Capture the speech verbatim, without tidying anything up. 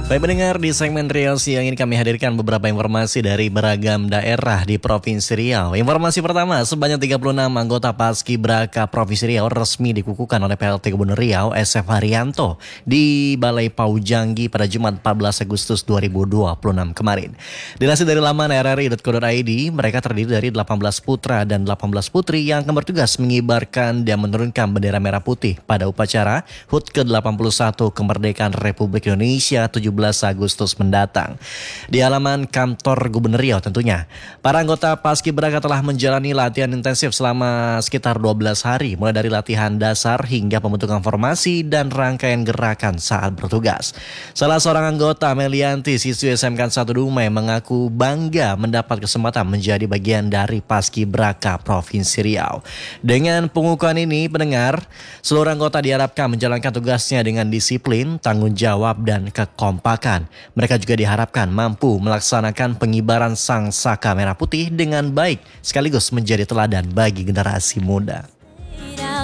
Baik pendengar, di segmen Riau Siang ini kami hadirkan beberapa informasi dari beragam daerah di Provinsi Riau. Informasi pertama, sebanyak tiga puluh enam anggota Paskibraka Provinsi Riau resmi dikukuhkan oleh P L T Gubernur Riau S F Haryanto di Balai Paujanggi pada Jumat empat belas Agustus dua ribu dua puluh enam kemarin. Dilansir dari laman r r i dot co dot i d, mereka terdiri dari delapan belas putra dan delapan belas putri yang akan bertugas mengibarkan dan menurunkan bendera merah putih pada upacara H U T ke delapan puluh satu Kemerdekaan Republik Indonesia tujuh belas Agustus mendatang. Di halaman kantor Gubernur Riau tentunya, para anggota Paskibraka telah menjalani latihan intensif selama sekitar dua belas hari, mulai dari latihan dasar hingga pembentukan formasi dan rangkaian gerakan saat bertugas. Salah seorang anggota, Melianti, siswi S M K satu Dumai, mengaku bangga mendapat kesempatan menjadi bagian dari Paskibraka Provinsi Riau. Dengan pengukuhan ini, pendengar, seluruh anggota diharapkan menjalankan tugasnya dengan disiplin, tanggung jawab, dan kekompakan. Mereka juga diharapkan mampu melaksanakan pengibaran sang saka merah putih dengan baik sekaligus menjadi teladan bagi generasi muda.